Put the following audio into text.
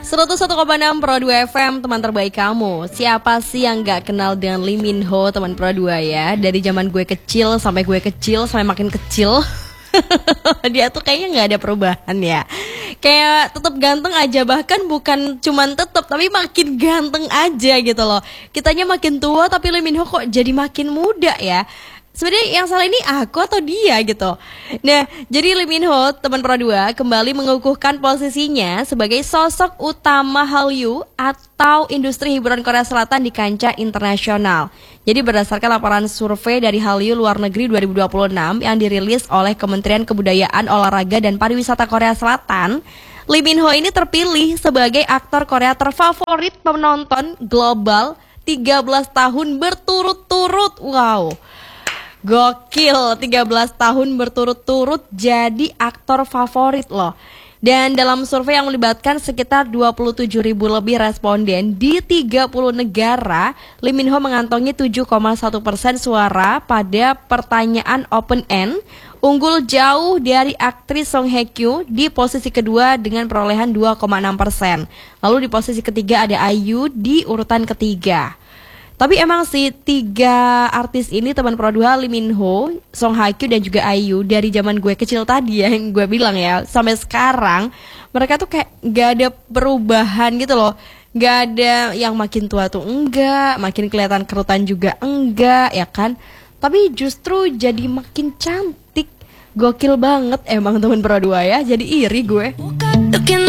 101,6 Pro 2 FM, teman terbaik kamu. Siapa sih yang gak kenal dengan Lee Min Ho, teman Pro 2 ya? Dari zaman gue kecil sampai makin kecil dia tuh kayaknya gak ada perubahan ya. Kayak tetap ganteng aja, bahkan bukan cuman tetap, tapi makin ganteng aja gitu loh. Kitanya makin tua tapi Lee Min Ho kok jadi makin muda ya. Sebenarnya yang salah ini aku atau dia gitu. Nah, jadi Lee Min Ho, teman Pro 2, kembali mengukuhkan posisinya sebagai sosok utama Hallyu atau industri hiburan Korea Selatan di kancah internasional. Jadi berdasarkan laporan survei dari Hallyu Luar Negeri 2026 yang dirilis oleh Kementerian Kebudayaan, Olahraga dan Pariwisata Korea Selatan, Lee Min Ho ini terpilih sebagai aktor Korea terfavorit penonton global 13 tahun berturut-turut. Wow. Gokil, 13 tahun berturut-turut jadi aktor favorit loh. Dan dalam survei yang melibatkan sekitar 27.000 lebih responden di 30 negara, Lee Min Ho mengantongi 7,1% suara pada pertanyaan open end, unggul jauh dari aktris Song Hye Kyo di posisi kedua dengan perolehan 2,6%. Lalu di posisi ketiga ada IU di urutan ketiga. Tapi emang sih tiga artis ini, teman Pro 2, Lee Min Ho, Song Hye Kyo dan juga IU, dari zaman gue kecil tadi ya yang gue bilang ya, sampai sekarang mereka tuh kayak gak ada perubahan gitu loh. Gak ada yang makin tua tuh enggak, makin kelihatan kerutan juga enggak ya kan. Tapi justru jadi makin cantik. Gokil banget emang teman Pro 2 ya, jadi iri gue.